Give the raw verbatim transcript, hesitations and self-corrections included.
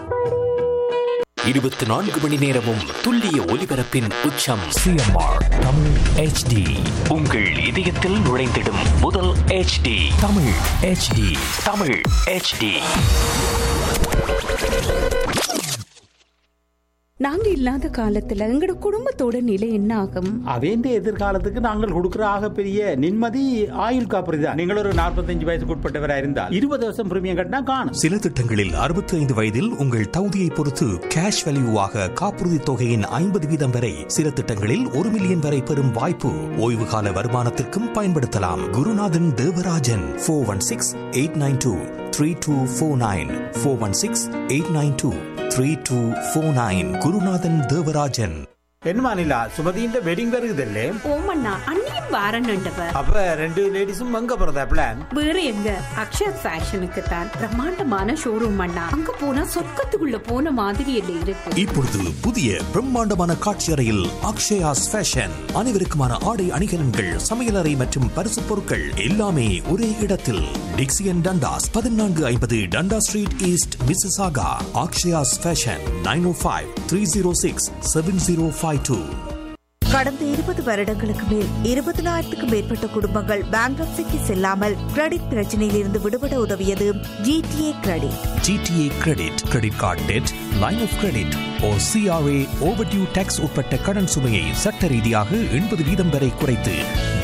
இருபத்தி நான்கு மணி நேரமும் துல்லிய ஒலிபரப்பின் உச்சம் சிஎம்ஆர் தமிழ் ஹெச்டி. உங்கள் இதயத்தில் நுழைந்திடும் முதல் HD Tamil HD. Tamil HD. நாங்க இல்லாத காலத்துல எங்கட குடும்பத்தோட நிலை என்ன ஆகும்? அவேண்ட எதிர்காலத்துக்கு நாங்கள் கொடுக்கிற ஆக பெரிய நிம்மதி ஆயுள் காப்பீடு தான். நீங்கள் ஒரு நாற்பத்தஞ்சு வயசுக்கு உட்பட்டவராக இருந்தால் இருபது வருஷம் பிரீமியம் கட்டினா காணும். சில திட்டங்களில் அறுபத்தி ஐந்து வயதில் உங்கள் தகுதியை பொறுத்து கேஷ் வேல்யூவாக காப்புறுதி தொகையின் ஐம்பது வீதம் வரை, சில திட்டங்களில் ஒரு மில்லியன் வரை பெறும் வாய்ப்பு. ஓய்வு கால வருமானத்திற்கும் பயன்படுத்தலாம். குருநாதன் Devarajan four one six eight nine two three two four nine four one six eight nine two three two four nine. குருநாதன் தேவராஜன். என்னமா நிலா, சுமதியின் வெட்டிங் வருகுதல்லே? ஓமண்ணா, அண்ணியும் வாரன்னுட்டவ. அப்ப ரெண்டு லேடிஸும் அங்க போறதா பிளான்? வேற எங்க, அக்ஷயா ஃபேஷனுக்கு தான். பிரம்மாண்டமான ஷோரூம் அண்ணா, அங்க போனா சொர்க்கத்துக்குள்ள போன மாதிரி இல்ல இருக்கு. இப்பொழுது புதிய பிரம்மாண்டமான காட்சி அறையில் அக்ஷயாஸ் ஃபேஷன். அனைவருக்குமான ஆடை அணிகலன்கள், சமையலறை மற்றும் பரிசு பொருட்கள் எல்லாமே ஒரே இடத்தில். டிக்சியன் டண்டாஸ் பதினான்கு ஐம்பது டண்டா street east, Mississauga. Akshaya's fashion nine ஓ five three zero six seven zero five two. கடந்த இருபது வருடங்களுக்கு மேல் இருபதினாயிரத்துக்கும் மேற்பட்ட குடும்பங்கள் பேங்க்ரப்சிக்கு செல்லாமல் கிரெடிட் பிரச்சனையில் இருந்து விடுபட உதவியது GTA credit. GTA credit, credit card dead, line of credit O CRA overdue tax உட்பட்ட கடன் சுமையை சட்ட ரீதியாக எண்பது வீதம் வரை குறைத்து